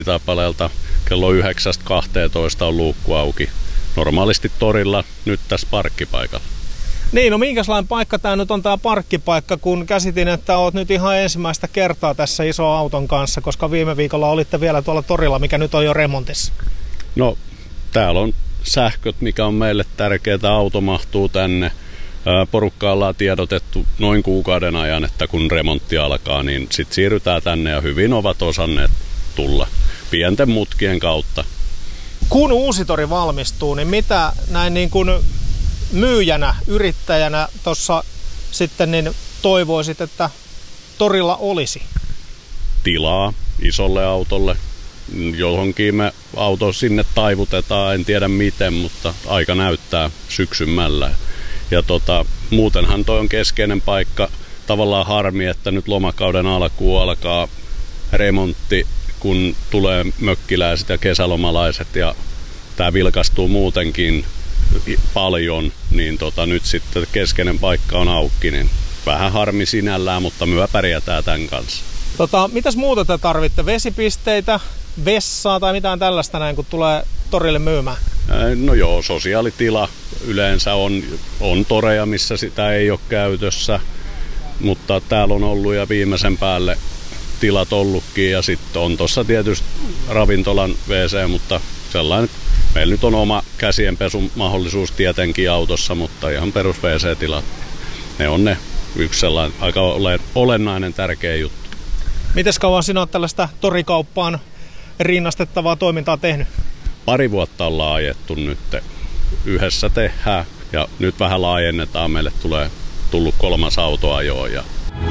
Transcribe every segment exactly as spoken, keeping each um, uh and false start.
Taipaleelta kello yhdeksästä kahteentoista on luukku auki. Normaalisti torilla, nyt tässä parkkipaikalla. Niin, no minkälainen paikka tämä nyt on tämä parkkipaikka, kun käsitin, että olet nyt ihan ensimmäistä kertaa tässä iso auton kanssa, koska viime viikolla olitte vielä tuolla torilla, mikä nyt on jo remontissa. No, täällä on sähköt, mikä on meille tärkeää. Auto mahtuu tänne. Porukka ollaan tiedotettu noin kuukauden ajan, että kun remontti alkaa, niin sitten siirrytään tänne ja hyvin ovat osanneet tulla pienten mutkien kautta. Kun uusi tori valmistuu, niin mitä näin niin kuin myyjänä, yrittäjänä tuossa sitten niin toivoisit, että torilla olisi? Tilaa isolle autolle. Johonkin me auto sinne taivutetaan, en tiedä miten, mutta aika näyttää syksymällä. Ja tota, muutenhan toi on keskeinen paikka. Tavallaan harmi, että nyt lomakauden alkuun alkaa remontti, kun tulee mökkiläiset ja kesälomalaiset ja tämä vilkastuu muutenkin paljon, niin tota, nyt sitten keskeinen paikka on auki, niin vähän harmi sinällään, mutta myö pärjätään tämän kanssa. Tota, mitäs muuta te tarvitte? Vesipisteitä, vessaa tai mitään tällaista näin, kun tulee torille myymään? No joo, sosiaalitila yleensä on, on toreja, missä sitä ei ole käytössä, mutta täällä on ollut ja viimeisen päälle tilat ollutkin ja sitten on tuossa tietysti ravintolan wc, mutta sellainen, meillä nyt on oma käsienpesun mahdollisuus tietenkin autossa, mutta ihan perus wc-tilat, ne on ne yksi sellainen aika olennainen tärkeä juttu. Mites kauan sinä olet tällaista torikauppaan rinnastettavaa toimintaa tehnyt? Pari vuotta ollaan ajettu nyt, yhdessä tehdään ja nyt vähän laajennetaan, meille tulee tullut kolmas autoajoa. Ja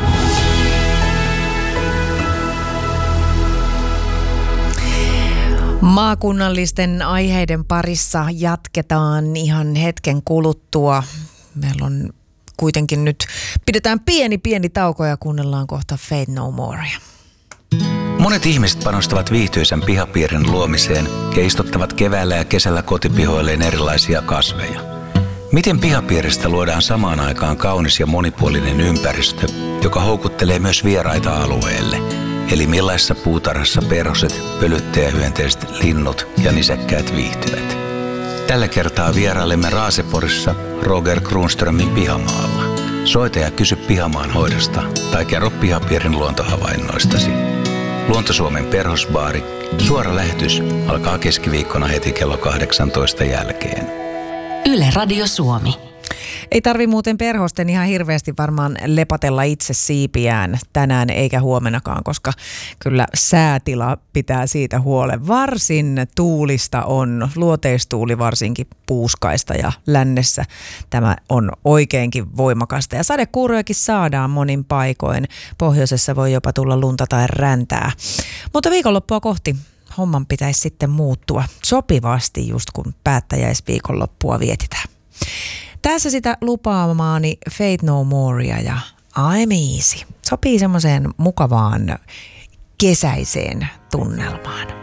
maakunnallisten aiheiden parissa jatketaan ihan hetken kuluttua. Meillä on kuitenkin nyt, pidetään pieni pieni tauko ja kuunnellaan kohta Faith No Morea. Monet ihmiset panostavat viihtyisän pihapiirin luomiseen ja istuttavat keväällä ja kesällä kotipihoilleen erilaisia kasveja. Miten pihapiiristä luodaan samaan aikaan kaunis ja monipuolinen ympäristö, joka houkuttelee myös vieraita alueelle? Eli millaisessa puutarhassa perhoset, pölyttäjähyönteiset, linnut ja nisäkkäät viihtyvät? Tällä kertaa vierailemme Raaseporissa Roger Kronströmin pihamaalla. Soita ja kysy pihamaan hoidosta tai kerro pihapiirin luontohavainnoistasi. Luontosuomen perhosbaari. Suora lähetys alkaa keskiviikkona heti kello kahdeksantoista jälkeen. Yle Radio Suomi. Ei tarvi muuten perhosten ihan hirveästi varmaan lepatella itse siipiään tänään eikä huomenakaan, koska kyllä säätila pitää siitä huolen. Varsin tuulista on, luoteistuuli varsinkin puuskaista ja lännessä tämä on oikeinkin voimakasta. Ja sadekuurojakin saadaan monin paikoin. Pohjoisessa voi jopa tulla lunta tai räntää. Mutta viikonloppua kohti homman pitäisi sitten muuttua sopivasti just kun päättäjäisviikonloppua vietitään. Tässä sitä lupaamaani Faith No Morea ja I'm Easy. Sopii semmoiseen mukavaan kesäiseen tunnelmaan.